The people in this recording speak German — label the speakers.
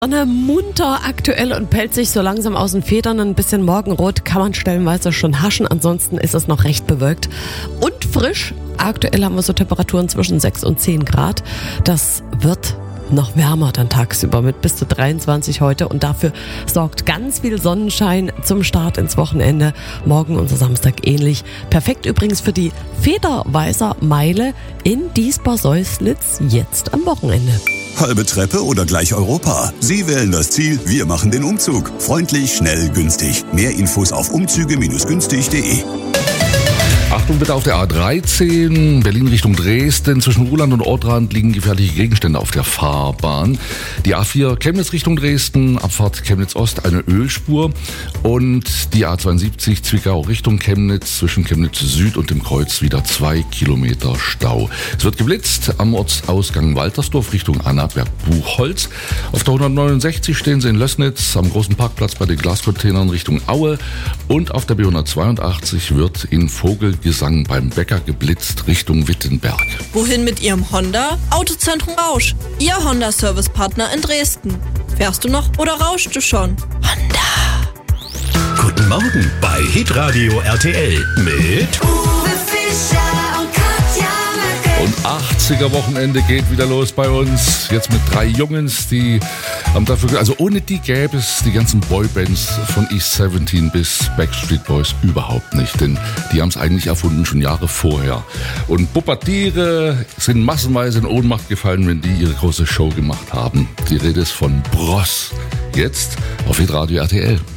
Speaker 1: Sonne munter, aktuell und pellt sich so langsam aus den Federn. Ein bisschen Morgenrot kann man stellenweise schon haschen. Ansonsten ist es noch recht bewölkt und frisch. Aktuell haben wir so Temperaturen zwischen 6 und 10 Grad. Das wird noch wärmer dann tagsüber mit bis zu 23 heute. Und dafür sorgt ganz viel Sonnenschein zum Start ins Wochenende. Morgen unser Samstag ähnlich. Perfekt übrigens für die Federweißer Meile in Diesbar-Säuslitz jetzt am Wochenende.
Speaker 2: Halbe Treppe oder gleich Europa? Sie wählen das Ziel, wir machen den Umzug. Freundlich, schnell, günstig. Mehr Infos auf umzüge-günstig.de.
Speaker 3: Achtung bitte auf der A13, Berlin Richtung Dresden. Zwischen Ruhland und Ortrand liegen gefährliche Gegenstände auf der Fahrbahn. Die A4 Chemnitz Richtung Dresden, Abfahrt Chemnitz Ost, eine Ölspur. Und die A72 Zwickau Richtung Chemnitz, zwischen Chemnitz Süd und dem Kreuz wieder 2 Kilometer Stau. Es wird geblitzt am Ortsausgang Waltersdorf Richtung Annaberg-Buchholz. Auf der 169 stehen Sie in Lößnitz am großen Parkplatz bei den Glascontainern Richtung Aue. Und auf der B182 wird in Vogelgesang beim Bäcker geblitzt Richtung Wittenberg.
Speaker 4: Wohin mit Ihrem Honda? Autozentrum Rausch, Ihr Honda-Service-Partner in Dresden. Fährst du noch oder rauschst du schon? Honda.
Speaker 5: Guten Morgen bei Hitradio RTL mit
Speaker 6: Uwe Fischer und Katja Möcke.
Speaker 3: Und 80er-Wochenende geht wieder los bei uns. Jetzt mit 3 Jungs, die haben dafür, also ohne die gäbe es die ganzen Boybands von East 17 bis Backstreet Boys überhaupt nicht. Denn die haben es eigentlich erfunden, schon Jahre vorher. Und Pubertiere sind massenweise in Ohnmacht gefallen, wenn die ihre große Show gemacht haben. Die Rede ist von Bros. Jetzt auf Hitradio RTL.